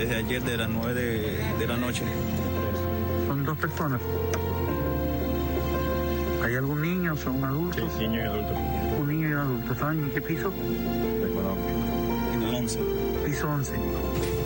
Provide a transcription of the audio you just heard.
desde ayer de las 9 de la noche. Son 2 personas. ¿Hay algún niño? ¿Son adultos? Sí, niño y adulto. Un niño y un adulto. ¿Saben en qué piso? Desconozco. En el 11. Piso 11.